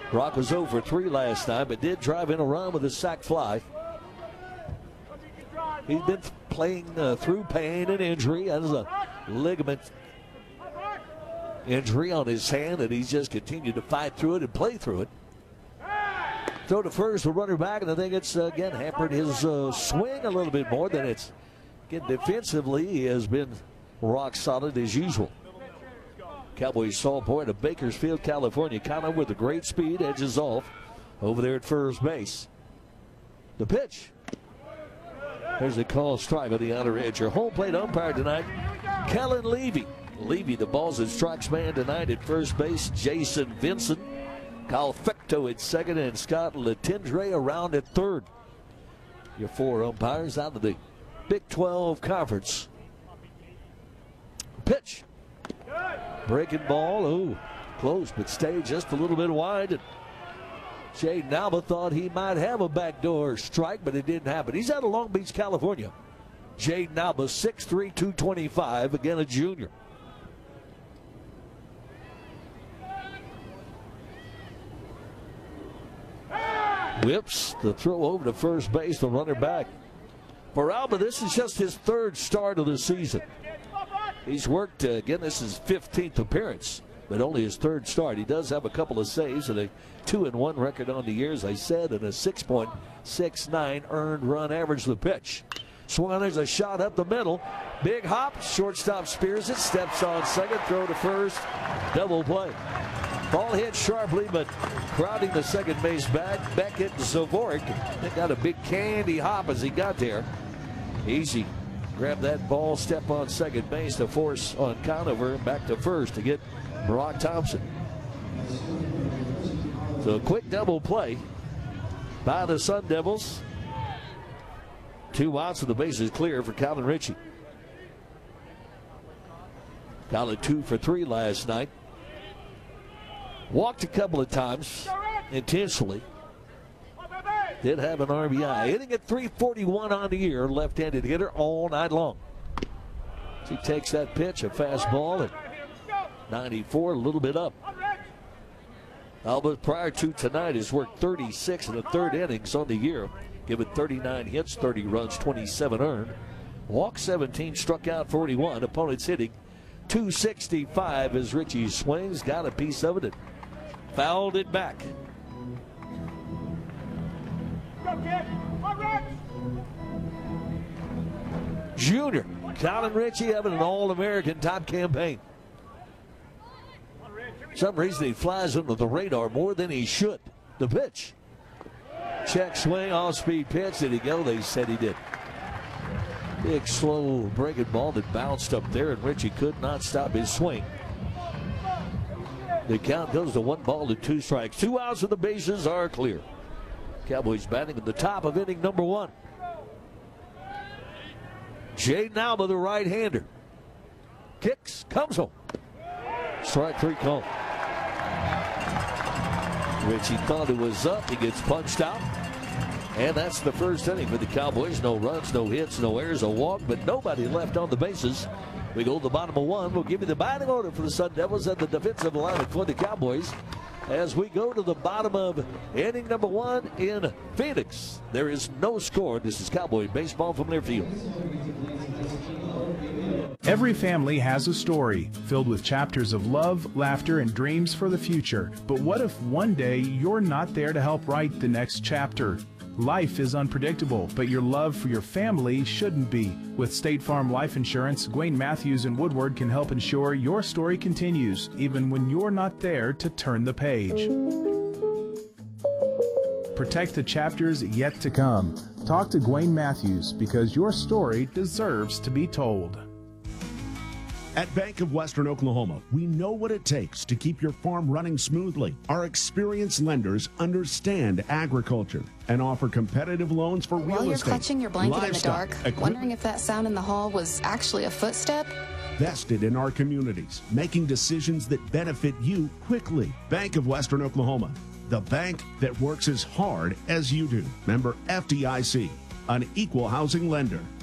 Brock was 0 for 3 last night, but did drive in a run with a sac fly. He's been playing through pain and injury. That is a ligament injury on his hand, and he's just continued to fight through it and play through it. Throw to first, the runner back, and I think it's, again, hampered his swing a little bit more than it's. Again, defensively, he has been rock solid as usual. Cowboys saw point of Bakersfield, California. Connor with a great speed, edges off over there at first base. The pitch. There's a call strike on the outer edge. Your home plate umpire tonight, Kellen Levy. Levy, the balls and strikes man tonight at first base. Jason Vincent. Kyle Fecto at second, and Scott Letendre around at third. Your 4 umpires out of the Big 12 Conference. Pitch. Breaking ball. Ooh, close, but stayed just a little bit wide. And Jaden Alba thought he might have a backdoor strike, but it didn't happen. He's out of Long Beach, California. Jaden Alba, 6'3", 225, again a junior. Whips the throw over to first base, the runner back. For Alba, this is just his 3rd start of the season. He's worked, again, this is his 15th appearance, but only his 3rd start. He does have a couple of saves and a 2-1 record on the year, as I said, and a 6.69 earned run average. The pitch. Swung, there's a shot up the middle. Big hop, shortstop spears it, steps on second, throw to first, double play. Ball hit sharply, but crowding the second base bag. Beckett and Zavorik, they got a big candy hop as he got there. Easy. Grab that ball, step on second base to force on Conover, back to first to get Brock Thompson. So a quick double play by the Sun Devils. 2 outs and the base is clear for Colin Ritchie. Colin 2 for 3 last night. Walked a couple of times intentionally. Did have an RBI. Hitting at 341 on the year. Left-handed hitter all night long. He takes that pitch, a fastball at 94, a little bit up. Alba, prior to tonight, has worked 36 in the 3rd innings on the year. Given 39 hits, 30 runs, 27 earned. Walked 17, struck out 41. Opponents hitting 265 as Ritchie swings. Got a piece of it and fouled it back. Junior Colin Ritchie having an All-American type campaign. For some reason he flies under the radar more than he should. The pitch. Check swing, off-speed pitch. Did he go? They said he did. Big, slow breaking ball that bounced up there, and Ritchie could not stop his swing. The count goes to 1 ball to 2 strikes. 2 outs and the bases are clear. Cowboys batting at the top of inning number 1. Jaden Alba, the right-hander. Kicks, comes home. Strike 3 call. Ritchie thought it was up. He gets punched out. And that's the first inning for the Cowboys. No runs, no hits, no errors, a walk, but nobody left on the bases. We go to the bottom of 1. We'll give you the batting order for the Sun Devils and the defensive lineup for the Cowboys as we go to the bottom of inning number 1 in Phoenix. There is no score. This is Cowboy baseball from Learfield. Every family has a story filled with chapters of love, laughter, and dreams for the future. But what if one day you're not there to help write the next chapter? Life is unpredictable, but your love for your family shouldn't be. With State Farm Life Insurance, Gwayne Matthews and Woodward can help ensure your story continues, even when you're not there to turn the page. Protect the chapters yet to come. Talk to Gwayne Matthews, because your story deserves to be told. At Bank of Western Oklahoma, we know what it takes to keep your farm running smoothly. Our experienced lenders understand agriculture and offer competitive loans for real estate. While you're clutching your blanket in the dark, equipment, wondering if that sound in the hall was actually a footstep? Vested in our communities, making decisions that benefit you quickly. Bank of Western Oklahoma, the bank that works as hard as you do. Member FDIC, an equal housing lender.